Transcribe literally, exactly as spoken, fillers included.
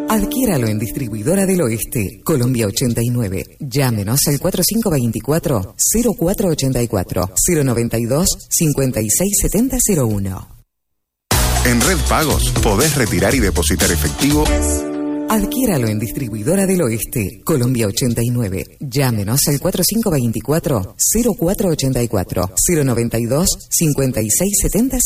Adquiéralo en Distribuidora del Oeste, Colombia ochenta y nueve. Llámenos al cuatro cinco dos cuatro, cero cuatro ocho cuatro, cero noventa y dos, cincuenta y seis setenta cero uno. En Red Pagos podés retirar y depositar efectivo. Adquiéralo en Distribuidora del Oeste, Colombia ochenta y nueve. Llámenos al cuatro cinco dos cuatro, cero cuatro ocho cuatro, cero noventa y dos, cincuenta y seis setenta